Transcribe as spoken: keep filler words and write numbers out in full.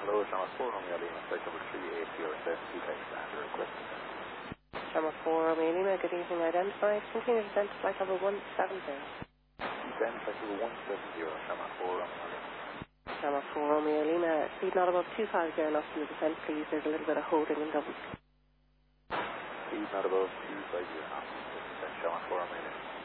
Hello, Shama four, Romeo Lima, flight number three eight zero seven, two taxi under request. Shama four, Romeo Lima, good evening, identified. Continue to descend to flight level one seven zero. Descend flight level one seven zero, Shama four, Romeo Lima. Shama four, Romeo Lima, speed not above two five zero knots in the descent, please. There's a little bit of holding in double. Speed not above two five zero knots, descend Shama four, Romeo Lima.